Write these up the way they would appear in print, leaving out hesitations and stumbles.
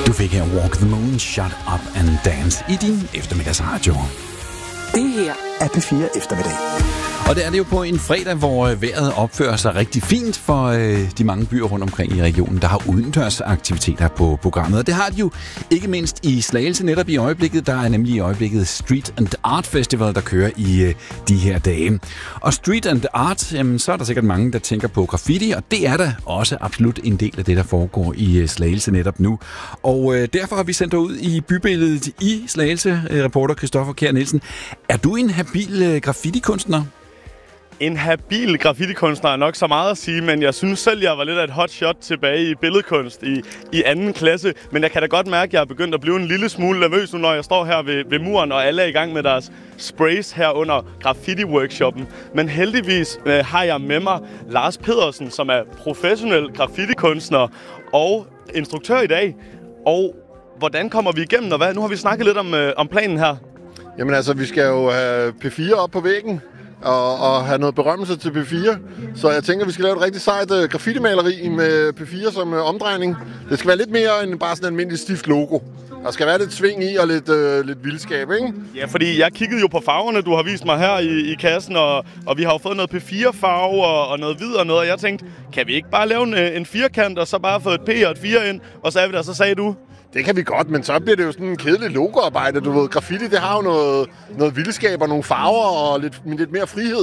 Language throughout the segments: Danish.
Du fik her Walk the Moon, Shut Up and Dance i din eftermiddagsradio. Det her er P4 Eftermiddag. Og det er det jo på en fredag, hvor vejret opfører sig rigtig fint for de mange byer rundt omkring i regionen, der har udendørsaktiviteter på programmet. Og det har de jo ikke mindst i Slagelse netop i øjeblikket. Der er nemlig i øjeblikket Street and Art Festival, der kører i de her dage. Og Street and Art, jamen, så er der sikkert mange, der tænker på graffiti, og det er da også absolut en del af det, der foregår i Slagelse netop nu. Og derfor har vi sendt dig ud i bybilledet i Slagelse, reporter Christoffer Kjær Nielsen. Er du en habil graffitikunstner? En habil graffitikunstner er nok så meget at sige, men jeg synes selv, jeg var lidt af et hotshot tilbage i billedkunst i anden klasse. Men jeg kan da godt mærke, at jeg er begyndt at blive en lille smule nervøs nu, når jeg står her ved muren, og alle er i gang med deres sprays her under graffiti-workshoppen. Men heldigvis har jeg med mig Lars Pedersen, som er professionel graffitikunstner og instruktør i dag. Og hvordan kommer vi igennem, og hvad? Nu har vi snakket lidt om planen her. Jamen altså, vi skal jo have P4 op på væggen. Og have noget berømmelse til P4. Så jeg tænker, vi skal lave et rigtig sejt graffiti-maleri med P4 som omdrejning. Det skal være lidt mere end bare sådan en almindelig stift logo. Der skal være lidt sving i og lidt vildskab, ikke? Ja, fordi jeg kiggede jo på farverne, du har vist mig her i kassen, og vi har jo fået noget P4-farve og noget hvid og noget, og jeg tænkte, kan vi ikke bare lave en firkant, og så bare få et P og et 4 ind, og så er vi der, så sagde du... Det kan vi godt, men så bliver det jo sådan en kedelig logoarbejde. Du ved, graffiti, det har jo noget vildskab og nogle farver og lidt mere frihed.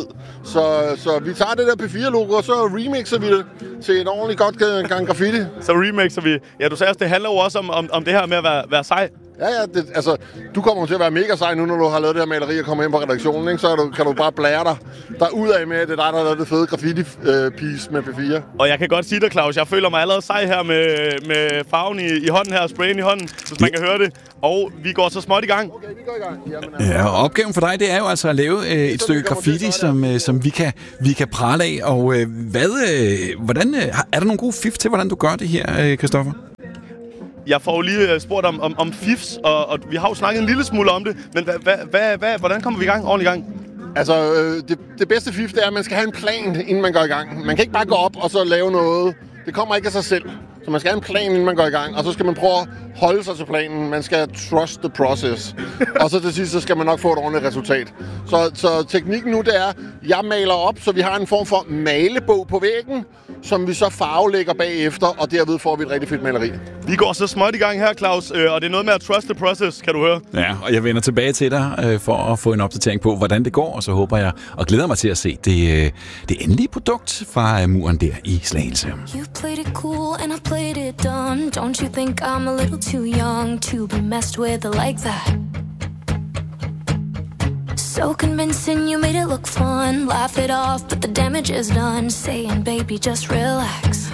Så vi tager det der P4-logo, og så remixer vi det til et ordentligt godt gang graffiti. Så remixer vi. Ja, du sagde også, det handler jo også om det her med at være sej. Ja, du kommer til at være mega sej nu, når du har lavet det her maleri og kommer ind på redaktionen, ikke? Så kan du bare blære dig derudad med, at det er dig, der har lavet det fede graffiti-piece med P4. Og jeg kan godt sige dig, Claus, jeg føler mig allerede sej her med farven i hånden her, sprayen i hånden, hvis man kan høre det. Og vi går så småt i gang. Okay, vi går i gang. Jamen, ja, og opgaven for dig, det er jo altså at lave et stykke graffiti, som vi kan prale af. Og hvordan er der nogle gode fif til, hvordan du gør det her, Christoffer? Jeg får jo lige spurgt om fifs, og vi har jo snakket en lille smule om det, men hvordan kommer vi i gang, ordentligt i gang? Altså, det bedste fif, det er, at man skal have en plan, inden man går i gang. Man kan ikke bare gå op og så lave noget. Det kommer ikke af sig selv. Så man skal have en plan, inden man går i gang, og så skal man prøve at holde sig til planen. Man skal trust the process. Og så til sidst, så skal man nok få et ordentligt resultat. Så teknikken nu, det er, jeg maler op, så vi har en form for malebog på væggen, som vi så farvelægger bagefter, og derved får vi et rigtig fedt maleri. Vi går så småt i gang her, Claus, og det er noget med at trust the process, kan du høre. Ja, og jeg vender tilbage til dig for at få en opdatering på, hvordan det går, og så håber jeg og glæder mig til at se det endelige produkt fra muren der i Slagelse. You played it cool and I played it dumb. Don't you think I'm a little too young to be messed with like that? So convincing, you made it look fun. Laugh it off, but the damage is done. Saying, baby, just relax.